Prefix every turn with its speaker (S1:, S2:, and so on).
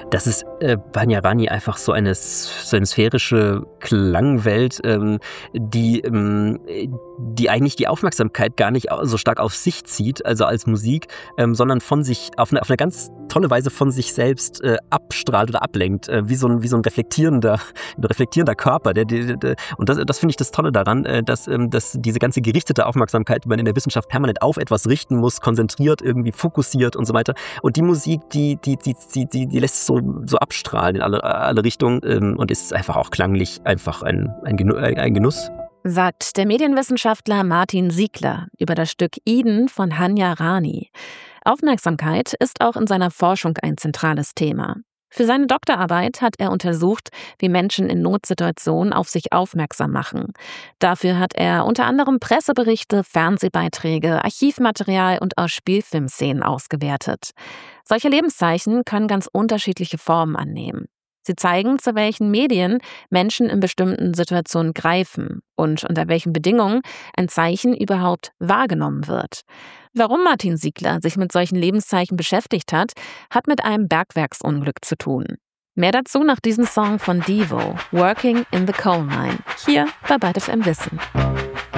S1: Das ist Banjarani einfach so eine sphärische Klangwelt, die eigentlich die Aufmerksamkeit gar nicht so stark auf sich zieht, also als Musik, sondern von sich auf eine ganz tolle Weise von sich selbst abstrahlt oder ablenkt, wie so ein reflektierender Körper. Und das finde ich das Tolle daran, dass diese ganze gerichtete Aufmerksamkeit, die man in der Wissenschaft permanent auf etwas richten muss, konzentriert, irgendwie fokussiert und so weiter. Und die Musik, die lässt es so abstrahlen in alle Richtungen, und ist einfach auch klanglich einfach ein Genuss.
S2: Sagt der Medienwissenschaftler Martin Siegler über das Stück Eden von Hanya Rani. Aufmerksamkeit ist auch in seiner Forschung ein zentrales Thema. Für seine Doktorarbeit hat er untersucht, wie Menschen in Notsituationen auf sich aufmerksam machen. Dafür hat er unter anderem Presseberichte, Fernsehbeiträge, Archivmaterial und auch Spielfilmszenen ausgewertet. Solche Lebenszeichen können ganz unterschiedliche Formen annehmen. Sie zeigen, zu welchen Medien Menschen in bestimmten Situationen greifen und unter welchen Bedingungen ein Zeichen überhaupt wahrgenommen wird. Warum Martin Siegler sich mit solchen Lebenszeichen beschäftigt hat, hat mit einem Bergwerksunglück zu tun. Mehr dazu nach diesem Song von Devo, Working in the Coal Mine, hier bei Byte FM Wissen.